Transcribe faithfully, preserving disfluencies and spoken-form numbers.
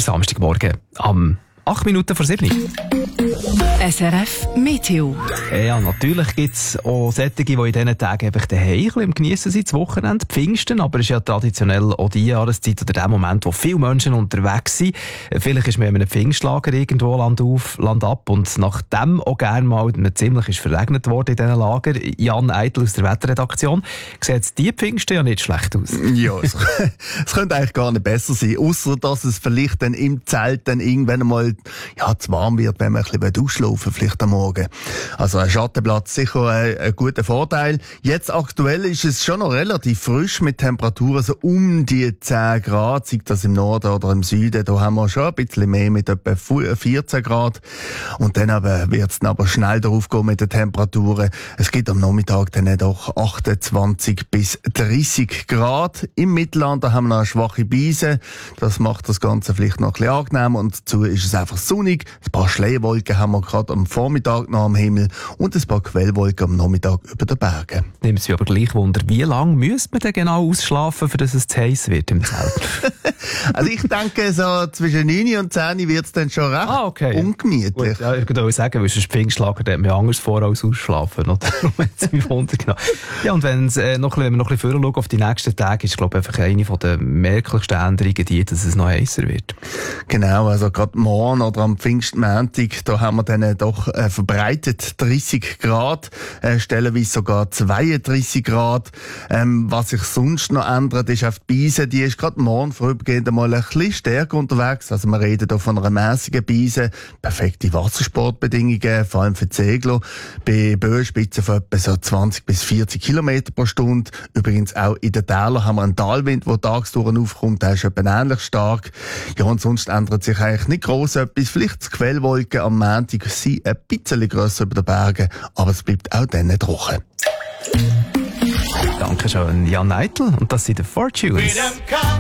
Der Samstagmorgen am acht Minuten vor sieben. S R F Meteo. Ja, natürlich gibt es auch solche, die in diesen Tagen einfach daheim ein geniessen sind, das Wochenende, Pfingsten, aber es ist ja traditionell auch die Jahreszeit oder der Moment, wo viele Menschen unterwegs sind. Vielleicht ist man in einem Pfingstlager irgendwo Land auf, Land ab und nachdem auch gerne mal ziemlich ist verregnet worden in diesen Lager. Jan Eitel aus der Wetterredaktion, sieht die Pfingsten ja nicht schlecht aus. Ja, es, es könnte eigentlich gar nicht besser sein, ausser dass es vielleicht dann im Zelt dann irgendwann mal ja, zu warm wird, wenn man ein bisschen ausschlafen will, vielleicht am Morgen. Also ein Schattenplatz sicher ein, ein guter Vorteil. Jetzt aktuell ist es schon noch relativ frisch mit Temperaturen so um die zehn Grad, sei das im Norden oder im Süden. Da haben wir schon ein bisschen mehr mit etwa vierzehn Grad. Und dann wird es dann aber schnell darauf gehen mit den Temperaturen. Es gibt am Nachmittag dann doch achtundzwanzig bis dreißig Grad. Im Mittelland da haben wir noch eine schwache Brise. Das macht das Ganze vielleicht noch ein bisschen angenehmer. Und dazu ist es einfach sonnig. Ein paar Schleierwolken haben wir gerade am Vormittag noch am Himmel und ein paar Quellwolken am Nachmittag über den Bergen. Nimmt es mich aber gleich Wunder, wie lange müsste man denn genau ausschlafen, für dass es zu heiß wird im Zelt? Also ich denke, so zwischen neun und zehn wird es dann schon recht ah, okay. ungemütlich. Gut, ja, ich würde sagen, weil es ein Pfingstlager, da hat man anders vor als ausschlafen. Oder? Darum hat es mich Wunder genommen. Ja, und wenn, äh, noch, wenn wir noch ein bisschen vorher schauen auf die nächsten Tage, ist, glaube ich, einfach eine der merklichsten Änderungen die, dass es noch heißer wird. Genau, also gerade morgen oder am Pfingstmontag, da haben wir dann doch äh, verbreitet dreißig Grad, äh, stellenweise sogar zweiunddreißig Grad. Ähm, was sich sonst noch ändert, ist auf die Beise, die ist gerade morgen vorübergehend einmal ein bisschen stärker unterwegs. Also wir reden hier von einer mäßigen Beise, perfekte Wassersportbedingungen, vor allem für die Segler, bei Böenspitzen von etwa so zwanzig bis vierzig Kilometer pro Stunde. Übrigens auch in den Tälern haben wir einen Talwind, der tagsdurch aufkommt, der ist etwa ähnlich stark. Ja, und sonst ändert sich eigentlich nicht gross etwas. Vielleicht die Quellwolken am Montag sind ein bisschen grösser über den Bergen, aber es bleibt auch dann trocken. Dankeschön, Jan Eitel. Und das sind die Fortunes.